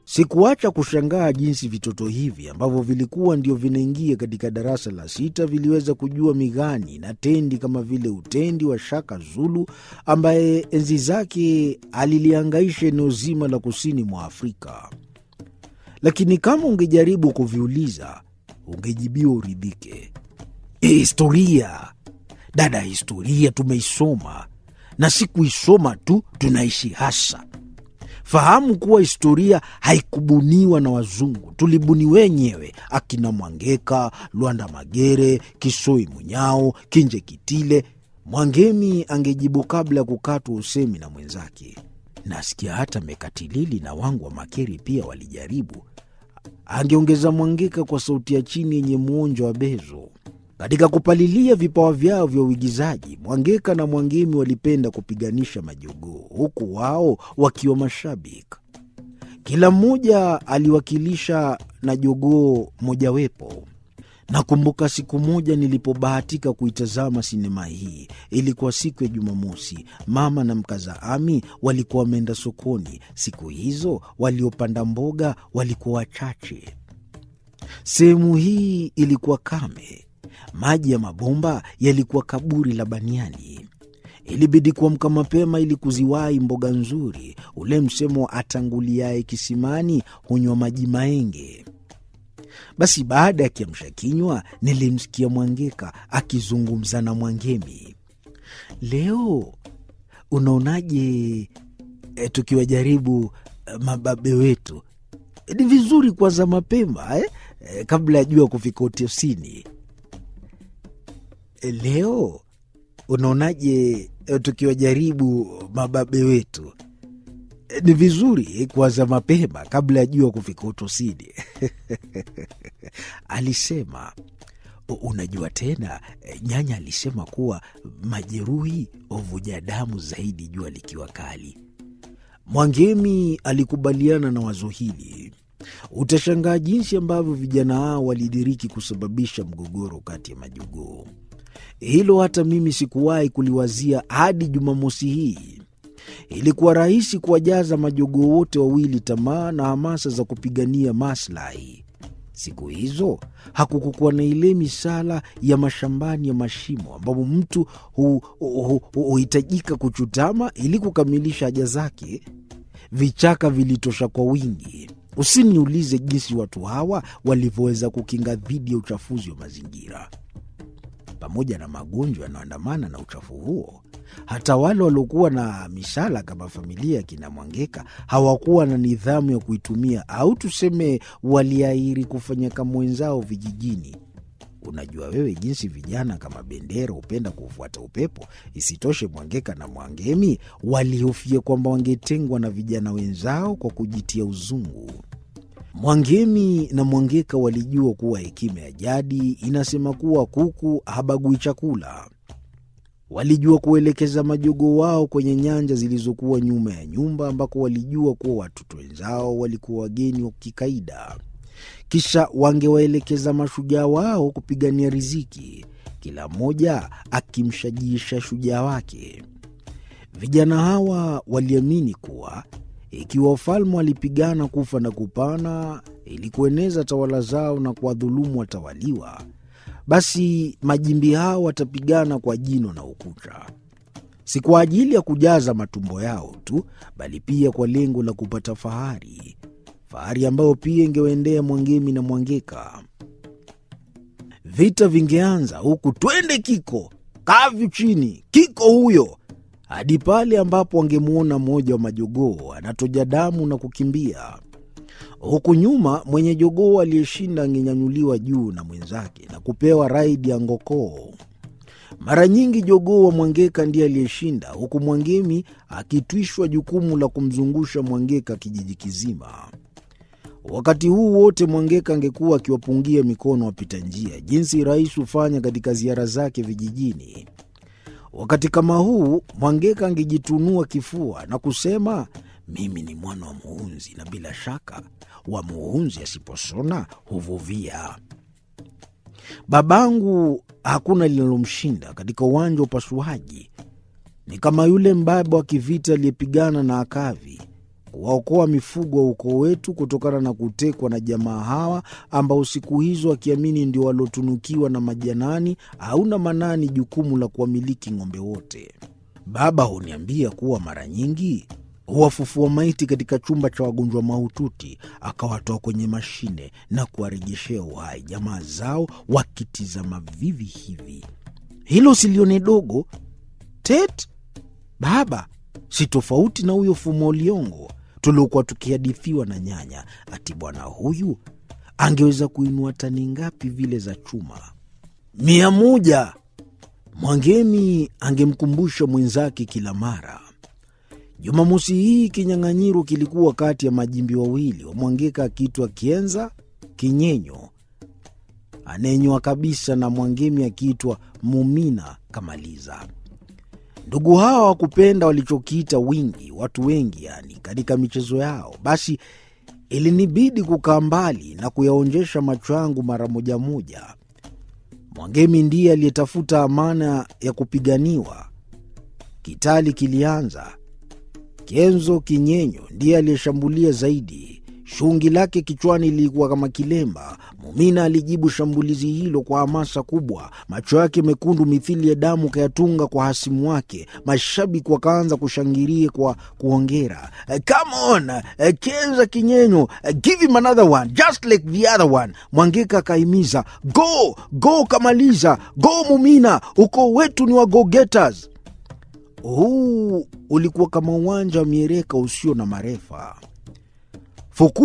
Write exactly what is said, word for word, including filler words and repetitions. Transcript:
Sikuacha kushangaa jinsi vitoto hivi ambavyo vilikuwa ndio vinaingia katika darasa la sita viliweza kujua migani na tendi kama vile utendi wa Shaka Zulu ambaye enzi zake aliliangaisha eneo zima la kusini mwa Afrika. Lakini kama ungejaribu kuviuliza, ungejibiwa uridhike. E, historia. Dada, historia tumeisoma. Na si kuisoma tu, tunaishi hasa. Fahamu kuwa historia haikubuniwa na wazungu. Tulibuni wenyewe, akina Mwangeka, Luanda Magere, Kisoi Munyao, Kinje Kitile. Mwangemi angejibu kabla ya kukatwa usemi na mwenzake. Nasikia hata Mekatilili na wangu wa Makeri pia walijaribu. Angeongeza Mwangeka kwa sauti ya chini yenye muonjo wa bezo. Katika kupalilia vipawa vyao vya uigizaji, Mwangeka na Mwangemi walipenda kupiganisha majogoo, huku wao wakiwa mashabiki. Kila mmoja aliwakilisha na jogoo mojawepo. Nakumbuka siku moja nilipobahatika kuitazama sinema hii. Ilikuwa siku ya Jumamosi. Mama na mkaza Ami walikuwa wameenda sokoni. Siku hizo waliopanda mboga walikuwa wachache. Sehemu hii ilikuwa kame. Maji ya mabomba yalikuwa kaburi la baniani. Ilibidi kuamka mapema ili kuziwahi mboga nzuri. Ule msemo atanguliaye kisimani hunywa maji maenge. Basi baada ya kiamsha kinywa nilimsikia Mwangeka akizungumza na Mwangemi. Leo unaonaje e, tukiwajaribu e, mababe wetu? E, ni vizuri kwanza mapema eh? E, kabla ya jua kufika utosini. E, leo unaonaje e, tukiwajaribu mababe wetu? E, ni vizuri kwanza mapema kabla ya jua kufika utosini. Alisema, unajua tena, nyanya alisema kuwa majeruhi huvuja damu zaidi jua likiwa kali. Mwangemi alikubaliana na wazo hili. Utashangaa jinsi ambavyo vijana hao walidiriki kusababisha mgogoro kati ya majogoo. Hilo hata mimi sikuwahi kuliwazia hadi Jumamosi hii. Ilikuwa rahisi kuwajaza majogoo wote wawili tamaa na hamasa za kupigania maslahi. Siku hizo hakukuwa na ile misala ya mashambani ya mashimo ambapo mtu huhitajika kuchutama ili kukamilisha haja zake. Vichaka vilitosha kwa wingi. Usiniulize jinsi watu hawa walivyoweza kukinga dhidi ya uchafuzi wa mazingira. Pamoja na magonjwa yanayoandamana na uchafu huo, hata wale waliokuwa na mishala kama familia kina Mwangeka hawakuwa na nidhamu ya kuitumia, au tuseme waliahiri kufanya kama wenzao vijijini. Unajua wewe jinsi vijana kama Bendera hupenda kufuata upepo. Isitoshe, Mwangeka na Mwangemi walihofia kwamba wangetengwa na vijana wenzao kwa kujitia uzungu. Mwangemi na Mwangeka walijua kuwa hekima ya jadi inasema kuwa kuku habagui chakula. Walijua kuelekeza majogoo wao kwenye nyanja zilizokuwa nyuma ya nyumba, ambako walijua kuwa watoto wenzao walikuwa wageni wa kikaida. Kisha wangewaelekeza mashujaa wao kupigania riziki, kila mmoja akimshajiisha shujaa wake. Vijana hawa waliamini kuwa ikiwa wafalme walipigana kufa na kupana ili kueneza tawala zao na kuwadhulumu watawaliwa, basi majimbi hao watapigana kwa jino na ukucha, si kwa ajili ya kujaza matumbo yao tu, bali pia kwa lengo la kupata fahari, fahari ambayo pia ingewaendea Mwangemi na Mwangeka. Vita vingeanza huku, twende Kiko, kavu chini, Kiko huyo, hadi pale ambapo wangemwona mmoja wa majogoo anatoja damu na kukimbia. Huku nyuma, mwenye jogoo aliyeshinda angenyanyuliwa juu na mwenzake na kupewa raidi ya ngokoo. Mara nyingi jogoo wa Mwangeka ndiye aliyeshinda, huku Mwangemi akitwishwa jukumu la kumzungusha Mwangeka kijiji kizima. Wakati huu wote Mwangeka angekuwa akiwapungia mikono wapita njia, jinsi rais hufanya katika ziara zake vijijini. Wakati kama huu, Mwangeka angejitunua kifua na kusema, mimi ni mwana wa muhunzi, na bila shaka wa muhunzi asiposona huvuvia. Babangu hakuna linalomshinda katika uwanja wa upasuaji. Ni kama yule mbaba wa kivita aliyepigana na Akavi. kuwaokoa mifugo wa ukoo wetu kutokana na kutekwa na jamaa hawa ambao siku hizo wakiamini ndio walotunukiwa na majanani au na manani jukumu la kuwamiliki ng'ombe wote. Baba huniambia kuwa mara nyingi huwafufua maiti katika chumba cha wagonjwa mahututi, akawatoa kwenye mashine na kuwarejeshea uhai jamaa zao wakitizama vivi hivi. Hilo silione dogo. Tet, baba, si tofauti na huyo Fumo Liongo tuliokuwa tukihadithiwa na nyanya, ati bwana huyu angeweza kuinua tani ngapi vile za chuma? Mia moja. Mwangemi angemkumbusha mwenzake kila mara. Jumamosi hii kinyang'anyiro kilikuwa kati ya majimbi wawili wa Mwangeka akiitwa Kienza Kinyenyo anenywa kabisa na Mwangemi akiitwa Mumina Kamaliza. Ndugu hawa wakupenda walichokiita wingi, watu wengi yani, katika michezo yao. Basi ilinibidi kukaa mbali na kuyaonjesha macho yangu mara moja moja. Mwangemi ndiye aliyetafuta amana ya kupiganiwa. Kitali kilianza. Kenzo Kinyenyo ndiye aliyeshambulia zaidi. Shungi lake kichwani lilikuwa kama kilemba. Mumina alijibu shambulizi hilo kwa hamasa kubwa. Macho yake mekundu mithili ya damu kayatunga kwa hasimu wake. Mashabiki wakaanza kushangilia kwa kuongera. Come on, Kenzo Kinyenyo, give him another one, just like the other one. Mwangeka kaimiza, go, go Kamaliza, go Mumina, uko wetu ni wa go-getters. Huu ulikuwa kama uwanja wa miereka usio na marefa. Fuku